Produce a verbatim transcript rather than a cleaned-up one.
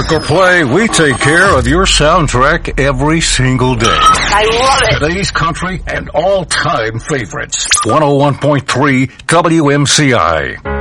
Local Play, we take care of your soundtrack every single day. I love it. Today's country and all-time favorites. one oh one point three W M C I.